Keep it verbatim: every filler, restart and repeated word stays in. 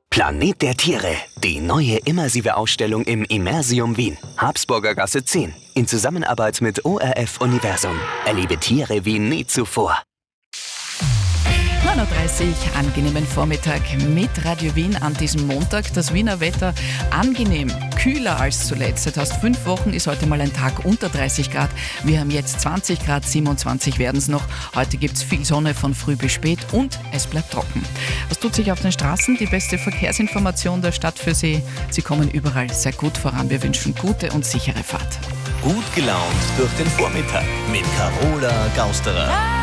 Planet der Tiere, die neue immersive Ausstellung im Immersium Wien, Habsburger Gasse zehn, in Zusammenarbeit mit O R F Universum. Erlebe Tiere wie nie zuvor. neun Uhr dreißig, angenehmen Vormittag mit Radio Wien an diesem Montag. Das Wiener Wetter angenehm, kühler als zuletzt. Seit fast fünf Wochen ist heute mal ein Tag unter dreißig Grad. Wir haben jetzt zwanzig Grad, siebenundzwanzig werden es noch. Heute gibt es viel Sonne von früh bis spät und es bleibt trocken. Was tut sich auf den Straßen? Die beste Verkehrsinformation der Stadt für Sie. Sie kommen überall sehr gut voran. Wir wünschen gute und sichere Fahrt. Gut gelaunt durch den Vormittag mit Carola Gausterer.